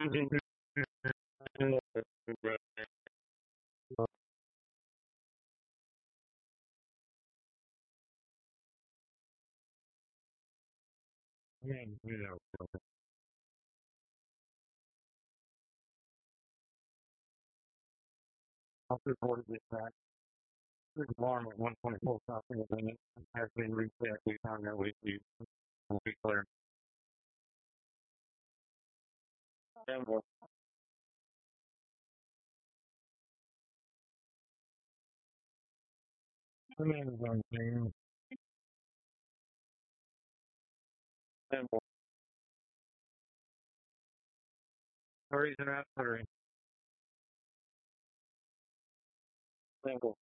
I'll report this back. This alarm at 124 something a minute has been reset. We found that with you. We'll be clear. Denver. Come in, Zone Team. Denver. Hurry, they're out, hurry. Denver.